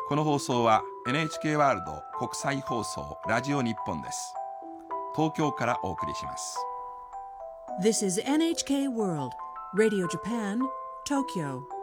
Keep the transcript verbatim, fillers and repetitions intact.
この放送は エヌエイチケー ワールド国際放送ラジオ日本です。東京からお送りします。 This is エヌエイチケー World Radio Japan, Tokyo